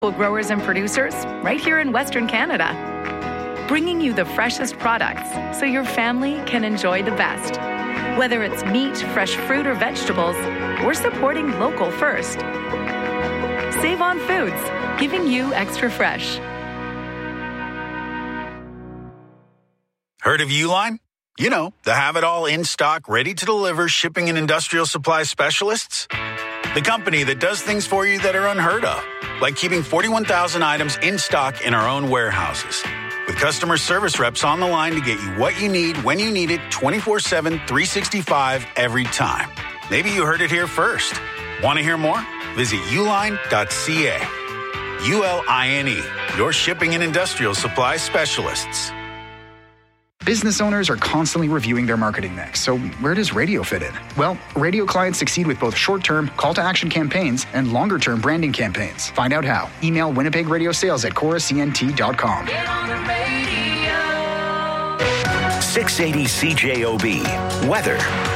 growers and producers right here in Western Canada, bringing you the freshest products so your family can enjoy the best. Whether it's meat, fresh fruit, or vegetables, we're supporting local first. Save on Foods, giving you extra fresh. Heard of Uline? You know, the have-it-all in-stock, ready-to-deliver shipping and industrial supply specialists? The company that does things for you that are unheard of, like keeping 41,000 items in stock in our own warehouses. With customer service reps on the line to get you what you need when you need it 24/7, 365 every time. Maybe you heard it here first. Want to hear more? Visit uline.ca. ULINE, your shipping and industrial supply specialists. Business owners are constantly reviewing their marketing mix, so where does radio fit in? Well, radio clients succeed with both short-term call-to-action campaigns and longer-term branding campaigns. Find out how. Email winnipegradiosales@coruscnt.com. Get on the radio. 680 CJOB. Weather.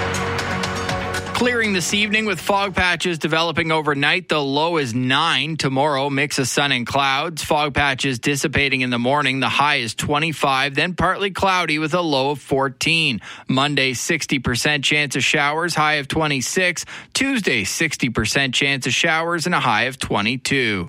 Clearing this evening with fog patches developing overnight. The low is 9. Tomorrow, mix of sun and clouds. Fog patches dissipating in the morning. The high is 25, then partly cloudy with a low of 14. Monday, 60% chance of showers, high of 26. Tuesday, 60% chance of showers and a high of 22.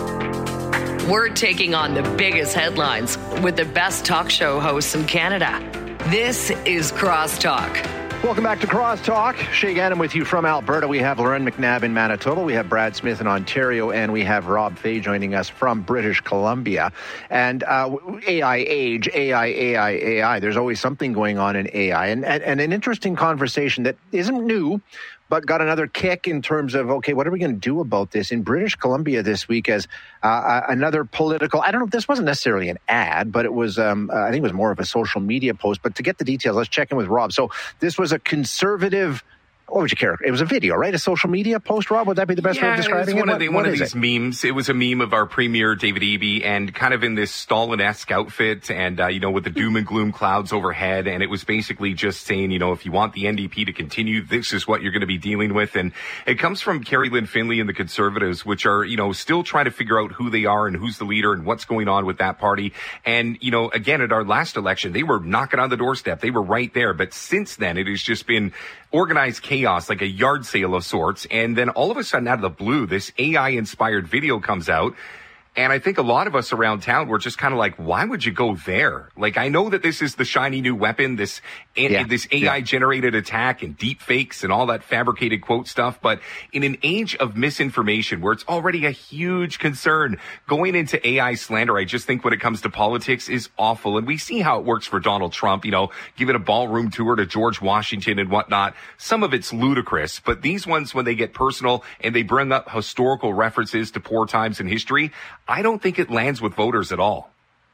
We're taking on the biggest headlines with the best talk show hosts in Canada. This is Crosstalk. Welcome back to Crosstalk. Shay Gannon with you from Alberta. We have Lauren McNabb in Manitoba. We have Brad Smith in Ontario. And we have Rob Fay joining us from British Columbia. And AI age, AI. There's always something going on in AI. And an interesting conversation that isn't new, but got another kick in terms of, okay, what are we going to do about this? In British Columbia this week as another political, I don't know if this wasn't necessarily an ad, but it was, I think it was more of a social media post. But to get the details, let's check in with Rob. So this was a conservative, what would you care? It was a video, right? A social media post, Rob? Would that be the best way of describing it? One of these memes. It was a meme of our premier, David Eby, and kind of in this Stalin-esque outfit and, with the doom and gloom clouds overhead. And it was basically just saying, if you want the NDP to continue, this is what you're going to be dealing with. And it comes from Carrie Lynn Finley and the Conservatives, which are, still trying to figure out who they are and who's the leader and what's going on with that party. And, again, at our last election, they were knocking on the doorstep. They were right there. But since then, it has just been organized chaos, like a yard sale of sorts. And then all of a sudden, out of the blue, this AI-inspired video comes out. And I think a lot of us around town were just kind of like, why would you go there? Like, I know that this is the shiny new weapon, this AI-generated attack and deep fakes and all that fabricated quote stuff. But in an age of misinformation where it's already a huge concern, going into AI slander, I just think when it comes to politics is awful. And we see how it works for Donald Trump, giving a ballroom tour to George Washington and whatnot. Some of it's ludicrous, but these ones, when they get personal and they bring up historical references to poor times in history, I don't think it lands with voters at all.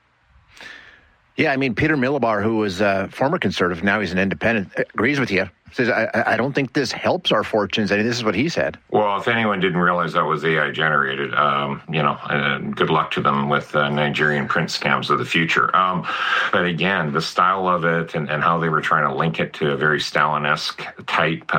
Yeah, Peter Milobar, who was a former Conservative, now he's an independent, agrees with you. Says, I don't think this helps our fortunes. This is what he said. Well, if anyone didn't realize that was AI generated, good luck to them with Nigerian print scams of the future. But again, the style of it and how they were trying to link it to a very Stalin-esque type,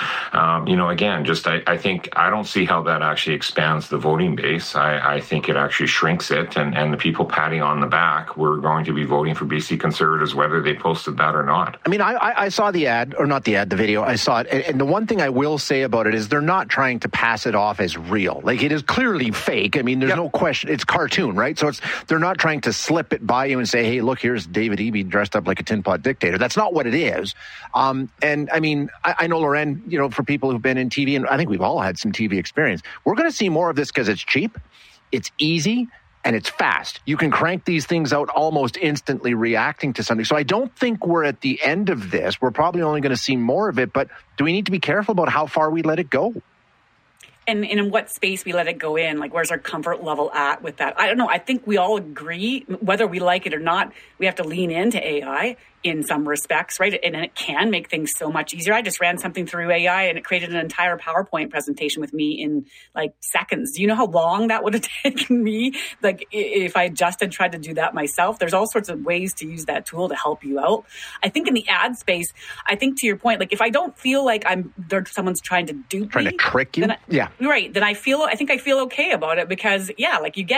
I think I don't see how that actually expands the voting base. I think it actually shrinks it. And the people patting on the back were going to be voting for BC Conservatives, whether they posted that or not. I saw the ad, or not the ad, the video. I saw it. And the one thing I will say about it is they're not trying to pass it off as real. Like, it is clearly fake. There's no question. It's cartoon, right? So they're not trying to slip it by you and say, hey, look, here's David Eby dressed up like a tin pot dictator. That's not what it is. I know, Loren, for people who've been in TV, and I think we've all had some TV experience, we're going to see more of this because it's cheap, it's easy, and it's fast. You can crank these things out almost instantly reacting to something. So I don't think we're at the end of this. We're probably only going to see more of it, but do we need to be careful about how far we let it go? And in what space we let it go in? Like, where's our comfort level at with that? I don't know. I think we all agree, whether we like it or not, we have to lean into AI. in some respects, right? And it can make things so much easier. I just ran something through AI and it created an entire PowerPoint presentation with me in like seconds. Do you know how long that would have taken me? Like if I just had tried to do that myself. There's all sorts of ways to use that tool to help you out. I think in the ad space, I think to your point, like if I don't feel like someone's trying to dupe me, trying to trick you, then I feel okay about it because like you get